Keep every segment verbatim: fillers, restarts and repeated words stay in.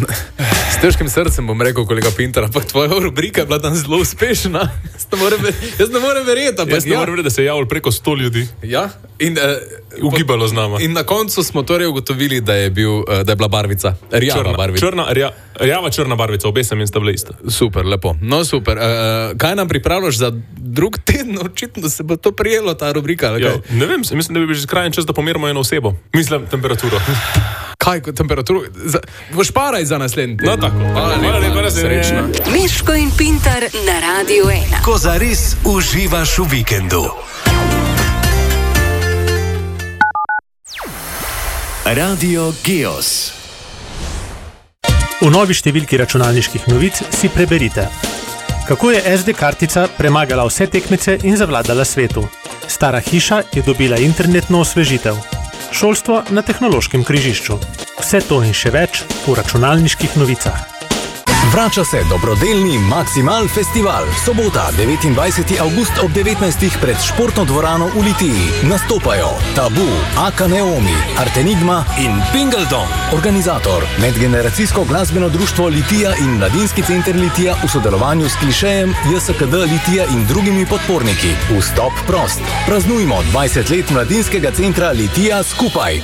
S težkim srcem bom rekel, kolega Pintar, ampak tvoja rubrika je bila tam zelo uspešna. Jaz ne morem verjeti. Jaz ne morem verjeti, da se je javilo preko sto ljudi. Ja, in uh, ugibalo z nama. In na koncu smo torej ugotovili, da je, bil, uh, da je bila barvica. Rjava črna, barvica. Črna, rja, rjava črna barvica, obe sem in sta bile iste. Super, lepo. No, super. Uh, kaj nam pripravljaš za drug teden? Očitno se bo to prijelo, ta rubrika. Ja, ne vem, mislim, da bi bil že skrajen čas, da pomerimo eno osebo. Mislim, temperaturo. Kaj, temperaturo? Boš paraj za naslednji teden. No, tako. Hvala lepa, lepa, lepa srečna. Miško in Pintar na Radiu ena. Ko zares uživaš v vikendu. Radio Geos. V novi številki računalniških novic si preberite. Kako je es de kartica premagala vse tekmice in zavladala svetu? Stara hiša je dobila internetno osvežitev. Šolstvo na tehnološkem križišču. Vse to in še več v računalniških novicah. Vrača se dobrodelni Maximal Festival. Sobota, devetindvajseti avgust ob devetnajstih pred športno dvorano v Litiji. Nastopajo Tabu, Aka Neomi, Artenigma in Pingledom. Organizator, medgeneracijsko glasbeno društvo Litija in Mladinski center Litija v sodelovanju s Klišejem, J S K D Litija in drugimi podporniki. Vstop prost. Praznujmo dvajset let Mladinskega centra Litija skupaj.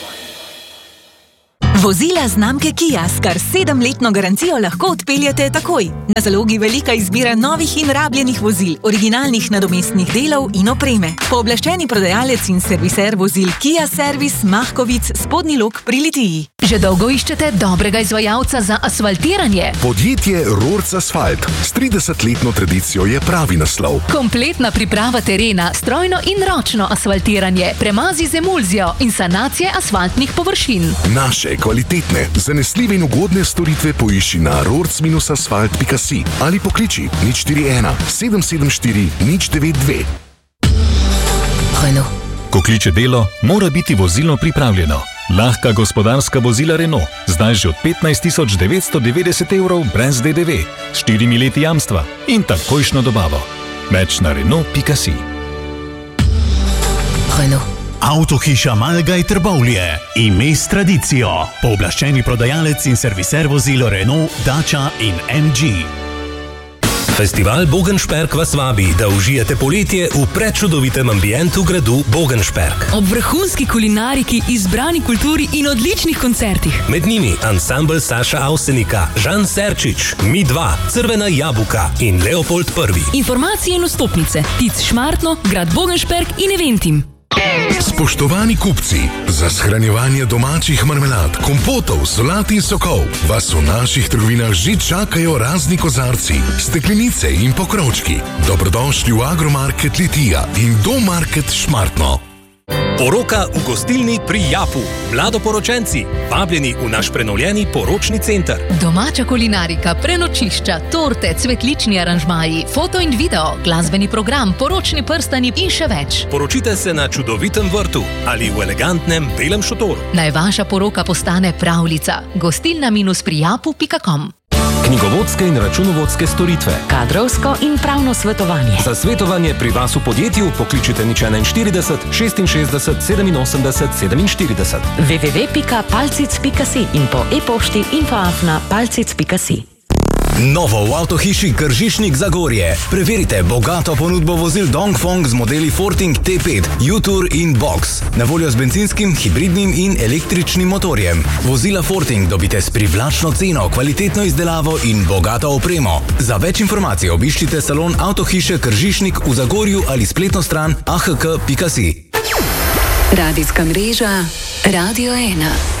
Vozila znamke Kia s kar sedemletno garancijo lahko odpeljate takoj. Na zalogi velika izbira novih in rabljenih vozil, originalnih nadomestnih delov in opreme. Pooblaščeni prodajalec in serviser vozil Kia Servis Mahkovic, Spodnji Lok pri Litiji. Že dolgo iščete dobrega izvajalca za asfaltiranje? Podjetje Roorc Asfalt s tridesetletno tradicijo je pravi naslov. Kompletna priprava terena, strojno in ročno asfaltiranje, premazi z emulzijo in sanacije asfaltnih površin. Naše kvalitetne, zanesljive in ugodne storitve poišči na roorc asfalt pika si ali pokliči nič štiri ena sedem sedem štiri nič devet dve. Renault. Ko kliče delo, mora biti vozilo pripravljeno. Lahka gospodarska vozila Renault, zdaj že od petnajst tisoč devetsto devetdeset evrov brez D D V, s štirimi leti jamstva in takojšno dobavo. Več na Renault pika si. Renault. Avtohiša Malgaj Trbovlje. Ime s tradicijo. Pooblaščeni prodajalec in serviser vozil Renault, Dacia in M G. Festival Bogenšperk vas vabi, da užijete poletje v prečudovitem ambientu gradu Bogenšperk. Ob vrhunski kulinariki, izbrani kulturi in odličnih koncertih. Med njimi ansambl Saša Avsenika, Žan Serčič, Mi dva, Crvena jabuka in Leopold prvi. Informacije in vstopnice. Tic Šmartno, grad Bogenšperk in Eventim. Spoštovani kupci, za shranjevanje domačih marmelad, kompotov, solat in sokov vas v naših trgovinah že čakajo razni kozarci, steklenice in pokrovčki. Dobrodošli v Agromarket Litija in Domarket Šmartno. Poroka v gostilni pri Japu. Mladoporočenci, vabljeni v naš prenovljeni poročni center. Domača kulinarika, prenočišča, torte, cvetlični aranžmaji, foto in video, glasbeni program, poročni prstani in še več. Poročite se na čudovitem vrtu ali v elegantnem belem šotoru. Naj vaša poroka postane pravljica. gostilna pri japu pika com. Knjigovodske in računovodske storitve. Kadrovsko in pravno svetovanje. Za svetovanje pri vas v podjetju pokličite nič štirideset šestinšestdeset sedeminosemdeset sedeminštirideset. w w w pika palcic pika si in po e-pošti info afna palcic pika si. Novo v avtohiši Kržišnik Zagorje. Preverite bogato ponudbo vozil Dongfeng z modeli Forting T pet, U-Tour in Box. Na voljo z benzinskim, hibridnim in električnim motorjem. Vozila Forting dobite s privlačno ceno, kvalitetno izdelavo in bogato opremo. Za več informacij obiščite salon avtohiše Kržišnik v Zagorju ali spletno stran a h k pika si. Radijska mreža Radio ena.